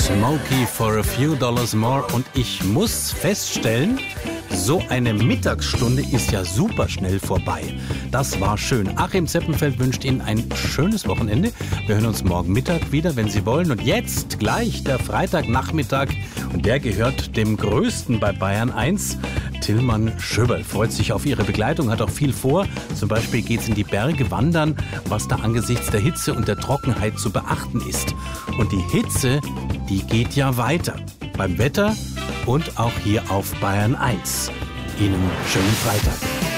Smokey for a few dollars more. Und ich muss feststellen, so eine Mittagsstunde ist ja super schnell vorbei. Das war schön. Achim Zeppenfeld wünscht Ihnen ein schönes Wochenende. Wir hören uns morgen Mittag wieder, wenn Sie wollen. Und jetzt gleich der Freitagnachmittag. Und der gehört dem Größten bei Bayern 1. Tillmann Schöberl freut sich auf Ihre Begleitung, hat auch viel vor. Zum Beispiel geht's in die Berge wandern, was da angesichts der Hitze und der Trockenheit zu beachten ist. Und die Hitze, die geht ja weiter. Beim Wetter und auch hier auf Bayern 1. Ihnen schönen Freitag.